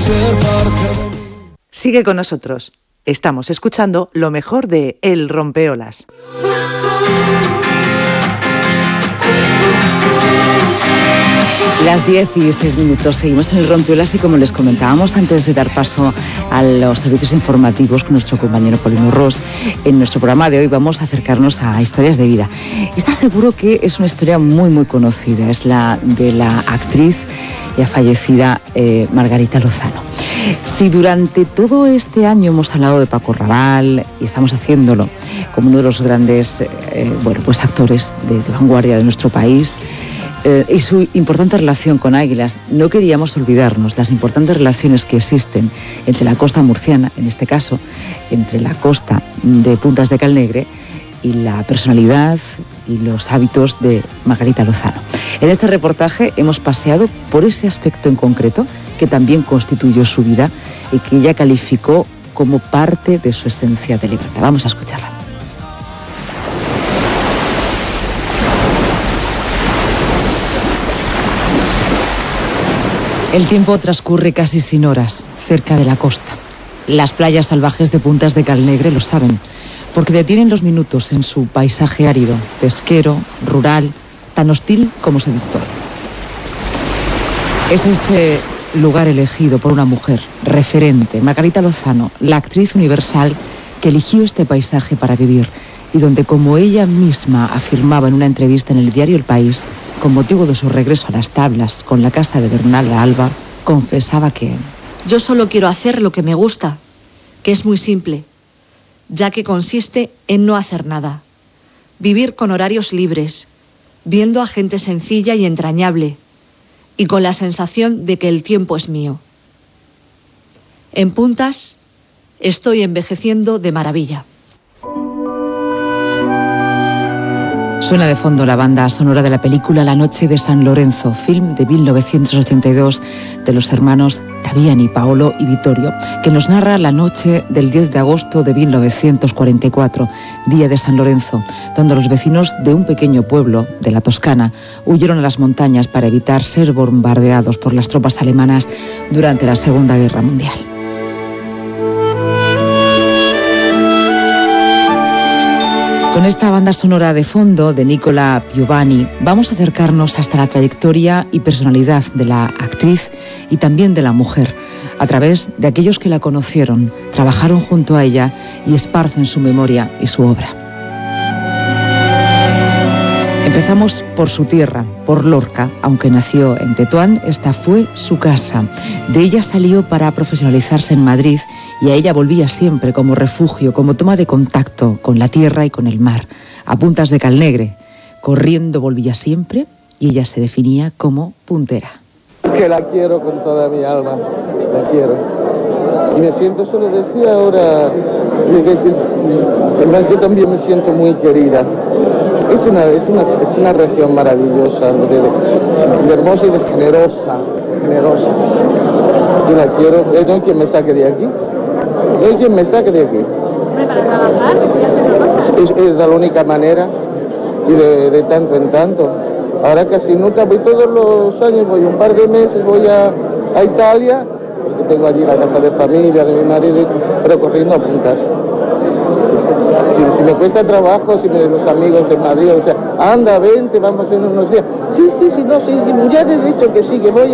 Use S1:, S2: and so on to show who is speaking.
S1: ser parte de mí.
S2: Sigue con nosotros. Estamos escuchando lo mejor de El Rompeolas.
S3: Las 10:06, seguimos en El Rompeolas y como les comentábamos antes de dar paso a los servicios informativos con nuestro compañero Polino Ros, en nuestro programa de hoy vamos a acercarnos a historias de vida. Está seguro que es una historia muy muy conocida, es la de la actriz ya fallecida Margarita Lozano. Si durante todo este año hemos hablado de Paco Rabanne y estamos haciéndolo como uno de los grandes actores de vanguardia de nuestro país, y su importante relación con Águilas, no queríamos olvidarnos las importantes relaciones que existen entre la costa murciana, en este caso, entre la costa de Puntas de Calnegre y la personalidad y los hábitos de Margarita Lozano. En este reportaje hemos paseado por ese aspecto en concreto que también constituyó su vida y que ella calificó como parte de su esencia de libertad. Vamos a escucharla. El tiempo transcurre casi sin horas, cerca de la costa. Las playas salvajes de Puntas de Calnegre lo saben, porque detienen los minutos en su paisaje árido, pesquero, rural, tan hostil como seductor. Es ese lugar elegido por una mujer, referente, Margarita Lozano, la actriz universal que eligió este paisaje para vivir y donde, como ella misma afirmaba en una entrevista en el diario El País, con motivo de su regreso a las tablas con la casa de Bernalda Alba, confesaba que...
S4: Yo solo quiero hacer lo que me gusta, que es muy simple, ya que consiste en no hacer nada. Vivir con horarios libres, viendo a gente sencilla y entrañable, y con la sensación de que el tiempo es mío. En Puntas estoy envejeciendo de maravilla.
S3: Suena de fondo la banda sonora de la película La noche de San Lorenzo, film de 1982 de los hermanos Taviani, Paolo y Vittorio, que nos narra la noche del 10 de agosto de 1944, día de San Lorenzo, donde los vecinos de un pequeño pueblo de la Toscana huyeron a las montañas para evitar ser bombardeados por las tropas alemanas durante la Segunda Guerra Mundial. Con esta banda sonora de fondo de Nicola Piovani vamos a acercarnos hasta la trayectoria y personalidad de la actriz y también de la mujer, a través de aquellos que la conocieron, trabajaron junto a ella y esparcen su memoria y su obra. Empezamos por su tierra, por Lorca. Aunque nació en Tetuán, esta fue su casa. De ella salió para profesionalizarse en Madrid y a ella volvía siempre como refugio, como toma de contacto con la tierra y con el mar. A Puntas de Calnegre, corriendo volvía siempre y ella se definía como puntera.
S5: Que la quiero con toda mi alma, la quiero. Y me siento, se lo decía ahora, además yo también me siento muy querida. Es una región maravillosa, de hermosa y de generosa. Yo la quiero, no hay quien me saque de aquí. No hay quien me saque de aquí.
S6: ¿Para trabajar?
S5: Es la única manera, y de tanto en tanto. Ahora casi nunca voy, todos los años voy, un par de meses voy a Italia, porque tengo allí la casa de familia de mi marido, pero corriendo a Puntas. Si me cuesta trabajo, si los amigos de Madrid, o sea, anda, vente, vamos en unos días. Sí, no, sí, ya te he dicho que sí, que voy